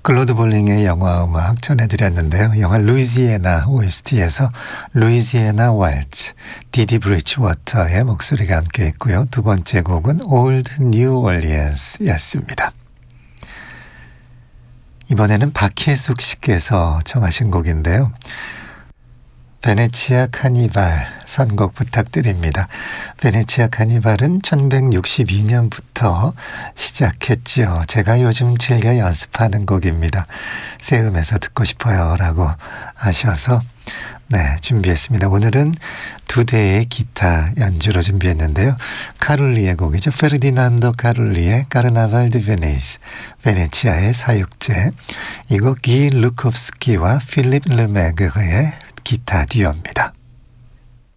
클로드 볼링의 영화 음악 전해드렸는데요. 영화 루이지애나 OST에서 루이지애나 왈츠, 디디 브리지워터의 목소리가 함께 있고요. 두 번째 곡은 Old New Orleans였습니다. 이번에는 박혜숙 씨께서 청하신 곡인데요. 베네치아 카니발 선곡 부탁드립니다. 베네치아 카니발은 1162년부터 시작했지요. 제가 요즘 즐겨 연습하는 곡입니다. 세음에서 듣고 싶어요 라고 하셔서 준비했습니다. 오늘은 두 대의 기타 연주로 준비했는데요. 카룰리의 곡이죠. 페르디난도 카룰리의 카르나발 드 베네이스, 베네치아의 사육제. 이 곡 기 루코프스키와 필립 르메그의 기타 듀오입니다.